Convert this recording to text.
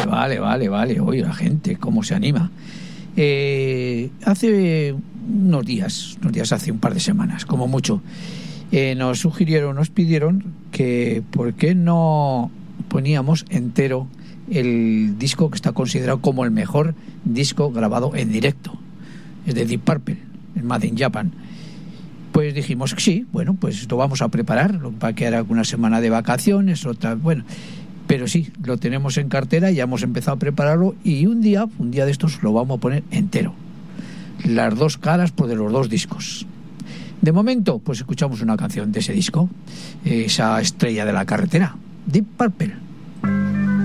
Vale. Oye, la gente, cómo se anima. Hace unos días, hace un par de semanas, como mucho, nos pidieron que por qué no poníamos entero el disco que está considerado como el mejor disco grabado en directo, es de Deep Purple, el Made in Japan. Pues dijimos que sí, bueno, pues lo vamos a preparar, lo que pasa que era una semana de vacaciones, otra, bueno, pero sí, lo tenemos en cartera, ya hemos empezado a prepararlo y un día de estos lo vamos a poner entero, las dos caras de los dos discos. De momento, pues escuchamos una canción de ese disco, esa estrella de la carretera, Deep Purple.